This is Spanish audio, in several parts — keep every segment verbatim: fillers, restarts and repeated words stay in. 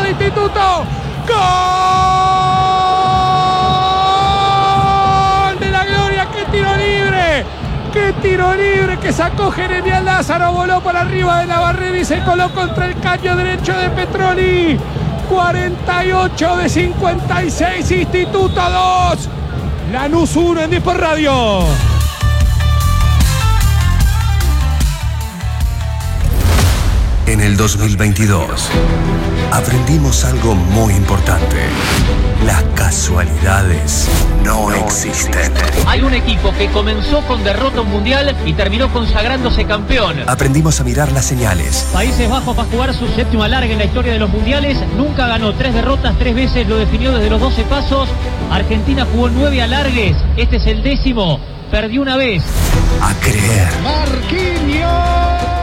del Instituto. ¡Gol de la Gloria! ¡Qué tiro libre! ¡Qué tiro libre que sacó Jeremías Lázaro! Voló por arriba de la barrera y se coló contra el caño derecho de Petroni. cuarenta y ocho de cincuenta y seis, Instituto dos. Lanús uno en Dispor Radio. En el dos mil veintidós aprendimos algo muy importante. Las casualidades no existen. Hay un equipo que comenzó con derrota mundial y terminó consagrándose campeón. Aprendimos a mirar las señales. Países Bajos va a jugar su séptimo alargue en la historia de los mundiales. Nunca ganó, tres derrotas, tres veces lo definió desde los doce pasos. Argentina jugó nueve alargues, este es el décimo, perdió una vez. A creer. Marquinhos.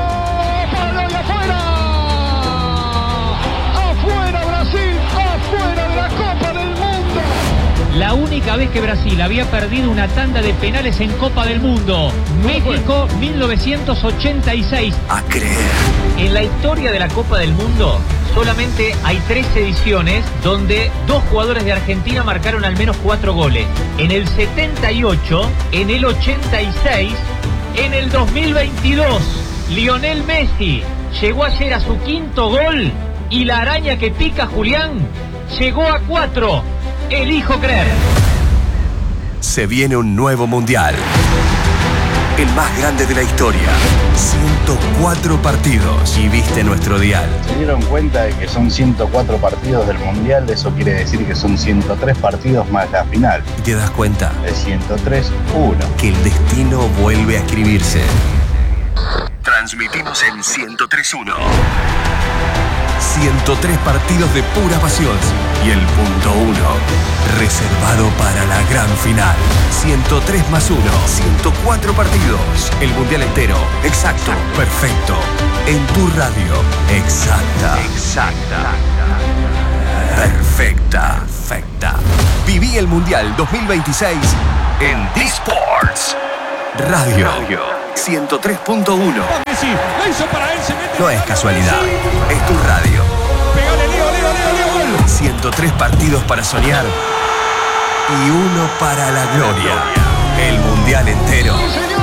La única vez que Brasil había perdido una tanda de penales en Copa del Mundo. México, mil novecientos ochenta y seis. A creer. En la historia de la Copa del Mundo, solamente hay tres ediciones donde dos jugadores de Argentina marcaron al menos cuatro goles. En el setenta y ocho, en el ochenta y seis, en el dos mil veintidós. Lionel Messi llegó ayer a su quinto gol y la araña que pica Julián llegó a cuatro. Elijo creer. Se viene un nuevo mundial. El más grande de la historia. ciento cuatro partidos. Y viste nuestro dial. ¿Se dieron cuenta de que son ciento cuatro partidos del mundial? Eso quiere decir que son ciento tres partidos más la final. ¿Y te das cuenta? De ciento tres, uno. Que el destino vuelve a escribirse. Transmitimos en ciento tres uno. ciento tres partidos de pura pasión. Y el punto uno, reservado para la gran final. ciento tres más uno, ciento cuatro partidos. El mundial entero, exacto, perfecto. En tu radio, exacta. Exacta. Perfecta. Perfecta. Viví el mundial dos mil veintiséis en Disports Radio. ciento tres punto uno. No es casualidad, es tu radio. Pegale, Leo, Leo, Leo, Leo, gol. ciento tres partidos para soñar y uno para la gloria. El mundial entero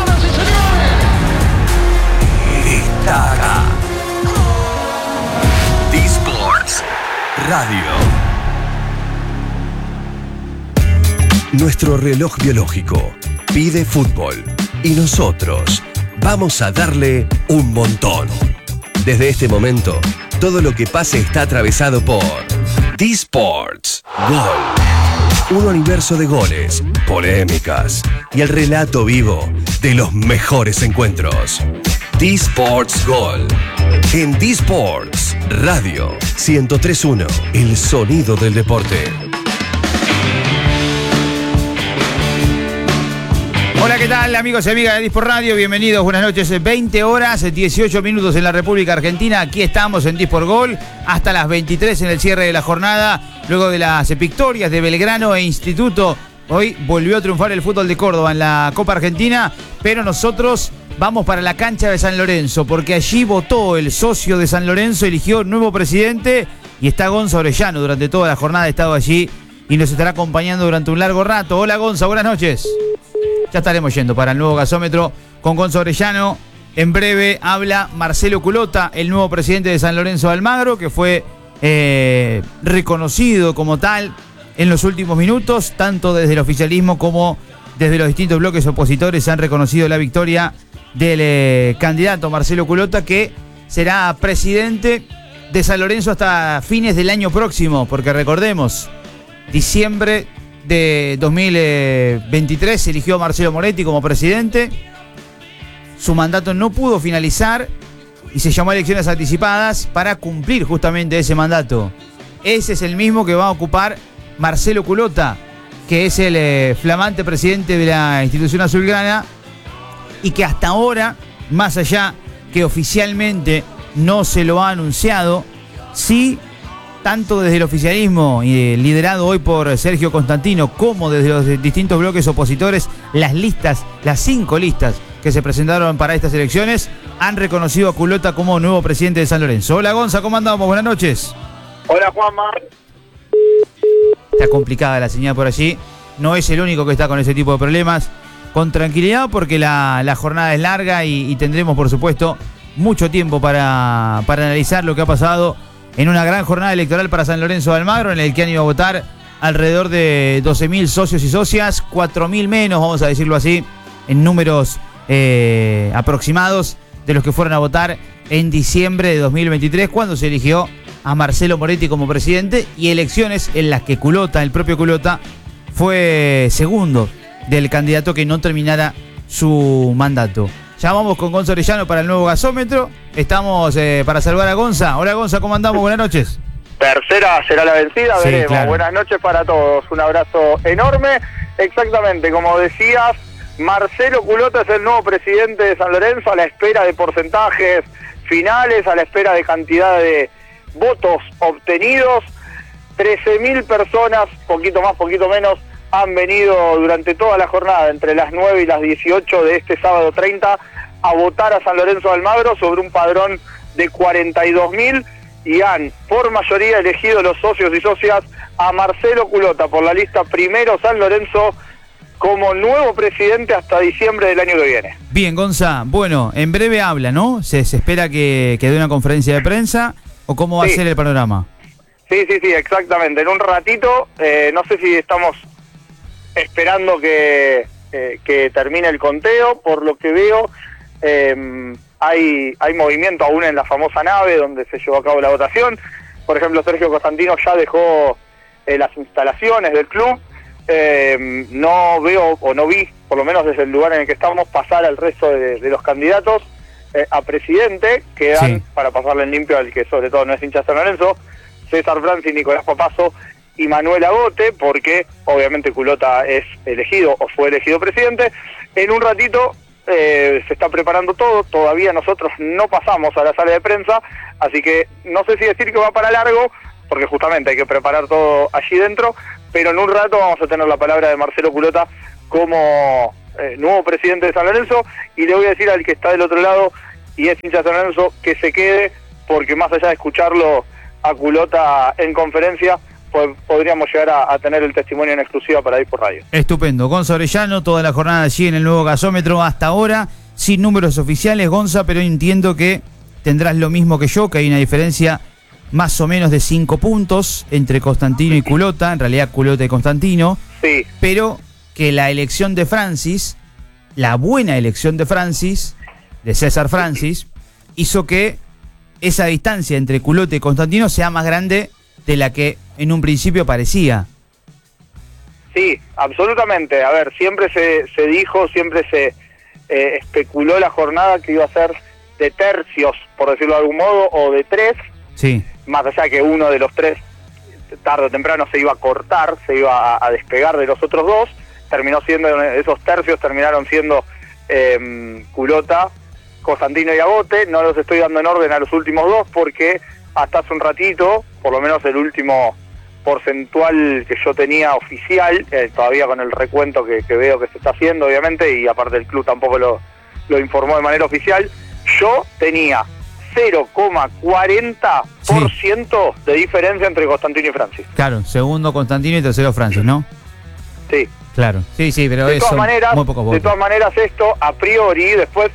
está acá. Disports Radio. Nuestro reloj biológico pide fútbol y nosotros vamos a darle un montón. Desde este momento, todo lo que pase está atravesado por Disports Gol. Un universo de goles, polémicas y el relato vivo de los mejores encuentros. Disports Gol. En Disports Radio ciento tres punto uno, el sonido del deporte. Hola, ¿qué tal, amigos y amigas de Dispor Radio? Bienvenidos, buenas noches. veinte horas, dieciocho minutos en la República Argentina. Aquí estamos en Dispor Gol hasta las veintitrés en el cierre de la jornada. Luego de las victorias de Belgrano e Instituto, hoy volvió a triunfar el fútbol de Córdoba en la Copa Argentina. Pero nosotros vamos para la cancha de San Lorenzo, porque allí votó el socio de San Lorenzo, eligió nuevo presidente y está Gonza Orellano. Durante toda la jornada ha estado allí y nos estará acompañando durante un largo rato. Hola, Gonza, buenas noches. Ya estaremos yendo para el nuevo gasómetro con Gonza Orellano. En breve habla Marcelo Culota, el nuevo presidente de San Lorenzo de Almagro, que fue eh, reconocido como tal en los últimos minutos, tanto desde el oficialismo como desde los distintos bloques opositores han reconocido la victoria del eh, candidato Marcelo Culota, que será presidente de San Lorenzo hasta fines del año próximo, porque recordemos, diciembre de dos mil veintitrés se eligió a Marcelo Moretti como presidente. Su mandato no pudo finalizar y se llamó a elecciones anticipadas para cumplir justamente ese mandato. Ese es el mismo que va a ocupar Marcelo Culota, que es el eh, flamante presidente de la institución azulgrana y que hasta ahora, más allá que oficialmente no se lo ha anunciado, sí, tanto desde el oficialismo, eh, liderado hoy por Sergio Constantino, como desde los distintos bloques opositores, las listas, las cinco listas que se presentaron para estas elecciones, han reconocido a Culota como nuevo presidente de San Lorenzo. Hola, Gonza, ¿cómo andamos? Buenas noches. Hola, Juanma. Está complicada la señal por allí. No es el único que está con ese tipo de problemas. Con tranquilidad, porque la, la jornada es larga y, y tendremos, por supuesto, mucho tiempo para, para analizar lo que ha pasado en una gran jornada electoral para San Lorenzo de Almagro, en el que han ido a votar alrededor de doce mil socios y socias, cuatro mil menos, vamos a decirlo así, en números eh, aproximados de los que fueron a votar en diciembre de dos mil veintitrés, cuando se eligió a Marcelo Moretti como presidente, y elecciones en las que Culota, el propio Culota, fue segundo del candidato que no terminara su mandato. Ya vamos con Gonza Orellano para el nuevo gasómetro. Estamos eh, para salvar a Gonza. Hola Gonza, ¿cómo andamos? Buenas noches. Tercera será la vencida, Sí, veremos. claro. Buenas noches para todos, un abrazo enorme. Exactamente, como decías, Marcelo Culota es el nuevo presidente de San Lorenzo, a la espera de porcentajes finales, a la espera de cantidad de votos obtenidos. trece mil personas, poquito más, poquito menos, han venido durante toda la jornada, entre las nueve y las dieciocho de este sábado treinta, a votar a San Lorenzo de Almagro sobre un padrón de cuarenta y dos mil, y han por mayoría elegido los socios y socias a Marcelo Culota por la lista Primero San Lorenzo como nuevo presidente hasta diciembre del año que viene. Bien, Gonza, bueno, en breve habla, ¿no? ¿Se, se espera que, que dé una conferencia de prensa o cómo va Sí. a ser el panorama? Sí, sí, sí, exactamente. En un ratito, eh, no sé si estamos esperando que, eh, que termine el conteo. Por lo que veo, eh, hay, hay movimiento aún en la famosa nave donde se llevó a cabo la votación. Por ejemplo, Sergio Costantino ya dejó eh, las instalaciones del club. Eh, no veo, o no vi, por lo menos desde el lugar en el que estamos, pasar al resto de, de los candidatos eh, a presidente. Quedan, Sí. para pasarle en limpio al que sobre todo no es hincha de San Lorenzo, César Francis, Nicolás Papazo y Manuel Agote, porque obviamente Culota es elegido o fue elegido presidente. En un ratito eh, se está preparando todo, todavía nosotros no pasamos a la sala de prensa, así que no sé si decir que va para largo, porque justamente hay que preparar todo allí dentro, pero en un rato vamos a tener la palabra de Marcelo Culota como eh, nuevo presidente de San Lorenzo, y le voy a decir al que está del otro lado y es hincha de San Lorenzo que se quede, porque más allá de escucharlo a Culota en conferencia, pues podríamos llegar a, a tener el testimonio en exclusiva para ir por radio. Estupendo. Gonza Orellano, toda la jornada allí en el nuevo gasómetro hasta ahora, sin números oficiales, Gonza, pero entiendo que tendrás lo mismo que yo, que hay una diferencia más o menos de cinco puntos entre Constantino y Culota, en realidad Culota y Constantino, Sí, pero que la elección de Francis, la buena elección de Francis, de César Francis, hizo que esa distancia entre Culota y Constantino sea más grande de la que en un principio parecía. sí, absolutamente. A ver, siempre se, se dijo, siempre se eh, especuló la jornada que iba a ser de tercios, por decirlo de algún modo, o de tres, Sí, más allá que uno de los tres tarde o temprano se iba a cortar, se iba a, a despegar de los otros dos. Terminó siendo, esos tercios terminaron siendo eh, Culota, Constantino y Agote. No los estoy dando en orden a los últimos dos porque hasta hace un ratito, por lo menos el último porcentual que yo tenía oficial, eh, todavía con el recuento que, que veo que se está haciendo obviamente, y aparte el club tampoco lo, lo informó de manera oficial, yo tenía cero coma cuarenta por ciento de diferencia entre Constantino y Francis. claro, segundo Constantino y tercero Francis, ¿no? Sí. Claro, sí, sí, pero De eso, todas maneras, muy pocos de votos. todas maneras esto a priori después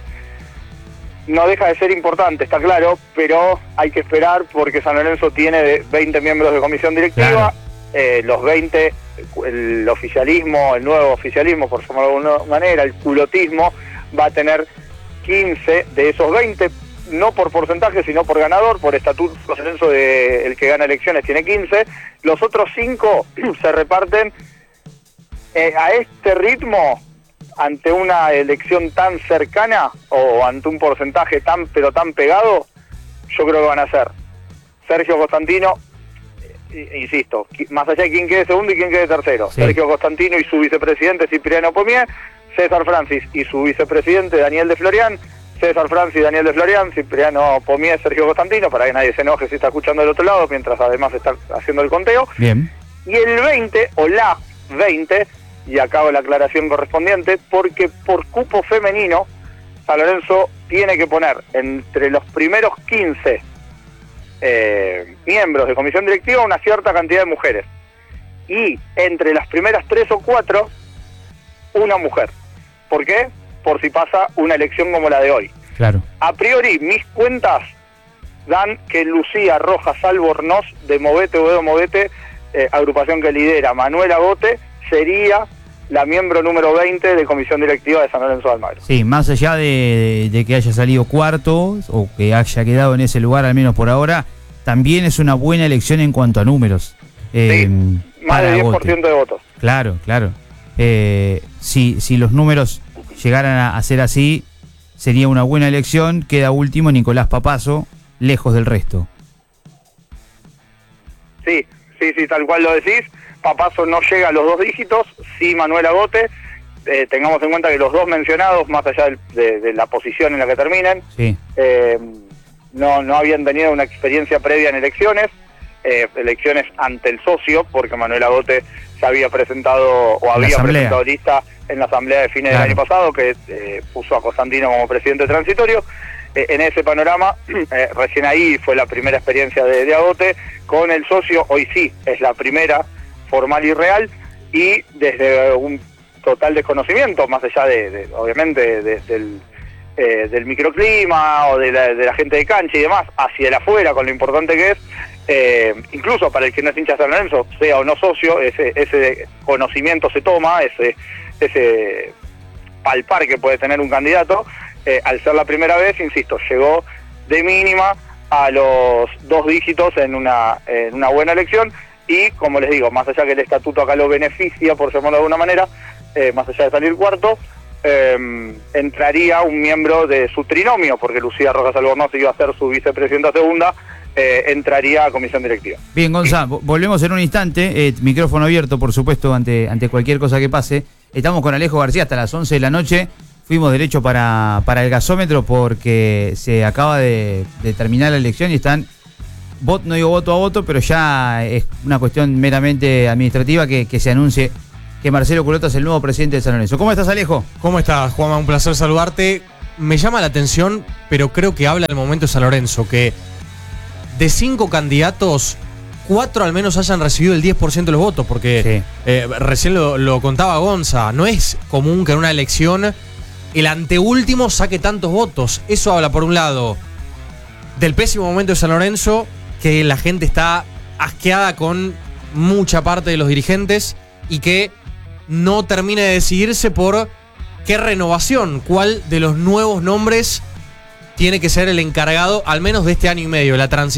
no deja de ser importante, está claro, pero hay que esperar porque San Lorenzo tiene de veinte miembros de comisión directiva, Claro. eh, los veinte, el oficialismo, el nuevo oficialismo, por llamarlo de alguna manera, el culotismo, va a tener quince de esos veinte, no por porcentaje, sino por ganador, por estatuto. San Lorenzo, de, el que gana elecciones, tiene quince, los otros cinco se reparten eh, a este ritmo, ante una elección tan cercana o ante un porcentaje tan pero tan pegado, yo creo que van a ser Sergio Costantino, eh, insisto, más allá de quién quede segundo y quién quede tercero, Sí. Sergio Costantino y su vicepresidente Cipriano Pomier, César Francis y su vicepresidente Daniel de Florian, César Francis, Daniel de Florian, Cipriano Pomier, Sergio Costantino, para que nadie se enoje si está escuchando del otro lado, mientras además está haciendo el conteo. Bien. Y el veinte, o la veinte, y acabo la aclaración correspondiente, porque por cupo femenino, San Lorenzo tiene que poner entre los primeros quince eh, miembros de comisión directiva una cierta cantidad de mujeres. Y entre las primeras tres o cuatro, una mujer. ¿Por qué? Por si pasa una elección como la de hoy. Claro. A priori, mis cuentas dan que Lucía Rojas Albornoz de Movete Boedo Movete, eh, agrupación que lidera Manuel Agote, sería la miembro número veinte de comisión directiva de San Lorenzo de Almagro. Sí, más allá de, de que haya salido cuarto o que haya quedado en ese lugar, al menos por ahora, también es una buena elección en cuanto a números. Eh, sí, más del diez por ciento de votos. Claro, claro. Eh, si, si los números llegaran a, a ser así, sería una buena elección. Queda último Nicolás Papazo, lejos del resto. Sí, sí, sí, tal cual lo decís. Papazo no llega a los dos dígitos, sí Manuel Agote. Eh, tengamos en cuenta que los dos mencionados, más allá de, de, de la posición en la que terminen, sí. eh, no, no habían tenido una experiencia previa en elecciones, eh, elecciones ante el socio, porque Manuel Agote se había presentado o había presentado lista en la asamblea de fines claro. del año pasado, que eh, puso a Cosandino como presidente transitorio. Eh, en ese panorama, eh, recién ahí fue la primera experiencia de, de Agote. Con el socio, hoy sí, es la primera formal y real, y desde un total desconocimiento, más allá de, de obviamente, de, del, eh, del microclima o de la, de la gente de cancha y demás, hacia el afuera, con lo importante que es, eh, incluso para el que no es hincha de San Lorenzo, sea o no socio, ese, ese conocimiento se toma, ese, ese palpar que puede tener un candidato, eh, al ser la primera vez, insisto, llegó de mínima a los dos dígitos en una, en una buena elección. Y, como les digo, más allá que el estatuto acá lo beneficia, por llamarlo de alguna manera, eh, más allá de salir cuarto, eh, entraría un miembro de su trinomio, porque Lucía Rojas Albornoz iba a ser su vicepresidenta segunda, eh, entraría a comisión directiva. Bien, Gonzalo, volvemos en un instante, eh, micrófono abierto, por supuesto, ante, ante cualquier cosa que pase. Estamos con Alejo García hasta las once de la noche, fuimos derecho para, para el gasómetro porque se acaba de, de terminar la elección y están... Voto, no digo voto a voto, pero ya es una cuestión meramente administrativa que, que se anuncie que Marcelo Culota es el nuevo presidente de San Lorenzo. ¿Cómo estás, Alejo? ¿Cómo estás, Juanma? Un placer saludarte. Me llama la atención, pero creo que habla del momento de San Lorenzo, que de cinco candidatos, cuatro al menos hayan recibido el diez por ciento de los votos, porque sí. eh, recién lo, lo contaba Gonza, no es común que en una elección el anteúltimo saque tantos votos. Eso habla, por un lado, del pésimo momento de San Lorenzo, que la gente está asqueada con mucha parte de los dirigentes y que no termina de decidirse por qué renovación, cuál de los nuevos nombres tiene que ser el encargado, al menos de este año y medio, la transición.